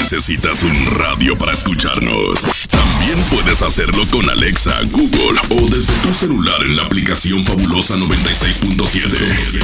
necesitas un radio para escucharnos. También puedes hacerlo con Alexa, Google o desde tu celular en la aplicación Fabulosa 96.7.